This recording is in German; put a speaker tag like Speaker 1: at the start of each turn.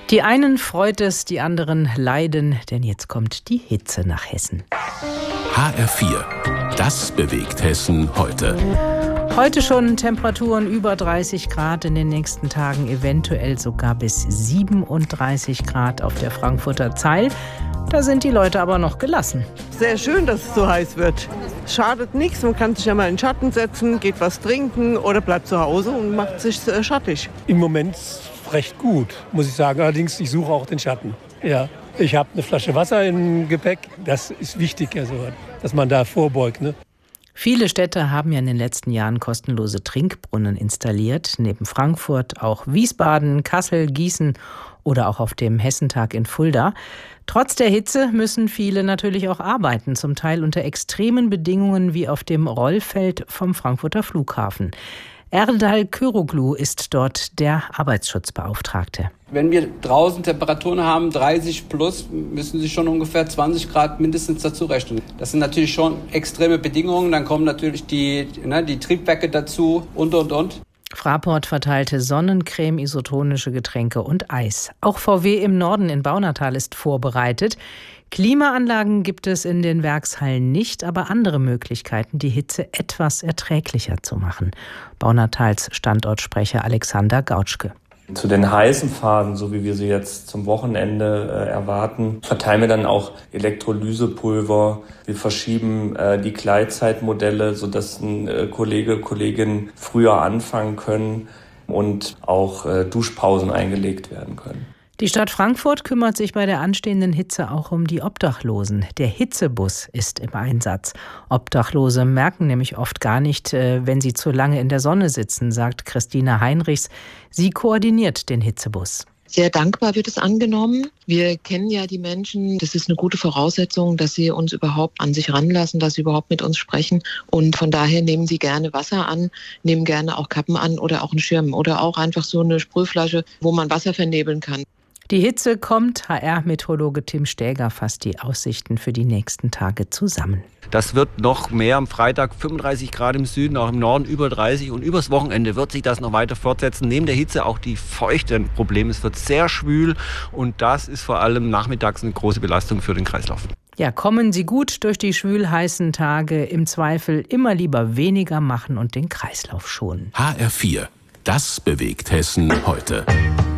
Speaker 1: Die einen freut es, die anderen leiden, denn jetzt kommt die Hitze nach Hessen.
Speaker 2: HR4, das bewegt Hessen heute.
Speaker 1: Heute schon Temperaturen über 30 Grad, in den nächsten Tagen eventuell sogar bis 37 Grad auf der Frankfurter Zeil. Da sind die Leute aber noch gelassen.
Speaker 3: Sehr schön, dass es so heiß wird. Schadet nichts, man kann sich ja mal in den Schatten setzen, geht was trinken oder bleibt zu Hause und macht sich schattig.
Speaker 4: Im Moment recht gut, muss ich sagen. Allerdings, ich suche auch den Schatten. Ja, ich habe eine Flasche Wasser im Gepäck. Das ist wichtig, also, dass man da vorbeugt, ne?
Speaker 1: Viele Städte haben ja in den letzten Jahren kostenlose Trinkbrunnen installiert. Neben Frankfurt auch Wiesbaden, Kassel, Gießen oder auch auf dem Hessentag in Fulda. Trotz der Hitze müssen viele natürlich auch arbeiten, zum Teil unter extremen Bedingungen wie auf dem Rollfeld vom Frankfurter Flughafen. Erdal Küroglu ist dort der Arbeitsschutzbeauftragte.
Speaker 5: Wenn wir draußen Temperaturen haben, 30 plus, müssen Sie schon ungefähr 20 Grad mindestens dazu rechnen. Das sind natürlich schon extreme Bedingungen. Dann kommen natürlich die Triebwerke dazu und.
Speaker 1: Fraport verteilte Sonnencreme, isotonische Getränke und Eis. Auch VW im Norden in Baunatal ist vorbereitet. Klimaanlagen gibt es in den Werkshallen nicht, aber andere Möglichkeiten, die Hitze etwas erträglicher zu machen. Baunatals Standortsprecher Alexander Gautschke.
Speaker 6: Zu den heißen Phasen, so wie wir sie jetzt zum Wochenende erwarten, verteilen wir dann auch Elektrolysepulver. Wir verschieben die Gleitzeitmodelle, sodass Kolleginnen früher anfangen können und auch Duschpausen eingelegt werden können.
Speaker 1: Die Stadt Frankfurt kümmert sich bei der anstehenden Hitze auch um die Obdachlosen. Der Hitzebus ist im Einsatz. Obdachlose merken nämlich oft gar nicht, wenn sie zu lange in der Sonne sitzen, sagt Christina Heinrichs. Sie koordiniert den Hitzebus.
Speaker 7: Sehr dankbar wird es angenommen. Wir kennen ja die Menschen. Das ist eine gute Voraussetzung, dass sie uns überhaupt an sich ranlassen, dass sie überhaupt mit uns sprechen. Und von daher nehmen sie gerne Wasser an, nehmen gerne auch Kappen an oder auch einen Schirm oder auch einfach so eine Sprühflasche, wo man Wasser vernebeln kann.
Speaker 1: Die Hitze kommt. HR-Meteorologe Tim Stäger fasst die Aussichten für die nächsten Tage zusammen.
Speaker 8: Das wird noch mehr am Freitag, 35 Grad im Süden, auch im Norden über 30. Und übers Wochenende wird sich das noch weiter fortsetzen. Neben der Hitze auch die Feuchte ein Problem. Es wird sehr schwül und das ist vor allem nachmittags eine große Belastung für den Kreislauf.
Speaker 1: Ja, kommen Sie gut durch die schwül-heißen Tage. Im Zweifel immer lieber weniger machen und den Kreislauf schonen.
Speaker 2: HR4, das bewegt Hessen heute.